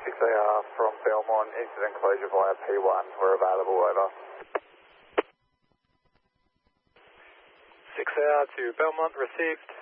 6AR from Belmont, incident closure via P1, we're available, over. 6AR to Belmont, received.